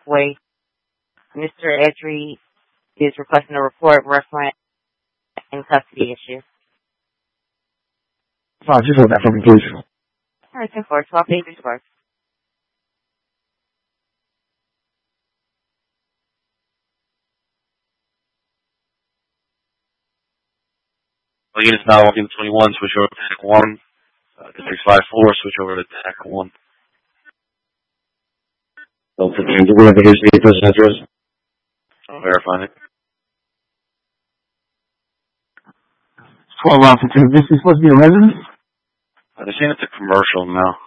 Parkway. Mr. Edry is requesting a report reference and custody issues. Just hold that for me, please. All right, 10-4, 12 pages worth. Units now walking 21, switch over to TAC 1. District 5-4, switch over to TAC 1. Don't forget to where here's the person address. I'll verify it. 12 Officer, this is supposed to be a residence? They're saying it's a commercial now.